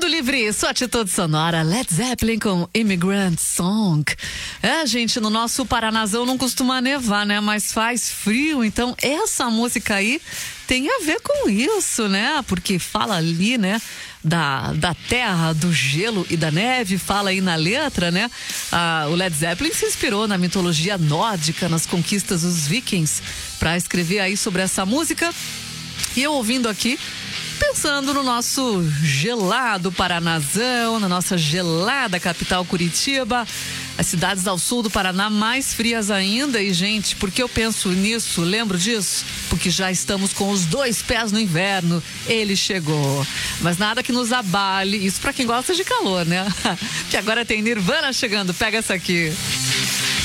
Mundo Livre, sua atitude sonora, Led Zeppelin com Immigrant Song. Gente, no nosso Paranazão não costuma nevar, né? Mas faz frio, então essa música aí tem a ver com isso, né? Porque fala ali, né? Da terra, do gelo e da neve, fala aí na letra, né? O Led Zeppelin se inspirou na mitologia nórdica, nas conquistas dos vikings, para escrever aí sobre essa música. E eu ouvindo aqui, pensando no nosso gelado Paranazão, na nossa gelada capital Curitiba, as cidades ao sul do Paraná mais frias ainda. E, gente, por que eu penso nisso? Lembro disso? Porque já estamos com os 2 pés no inverno. Ele chegou. Mas nada que nos abale. Isso pra quem gosta de calor, né? Que agora tem Nirvana chegando. Pega essa aqui.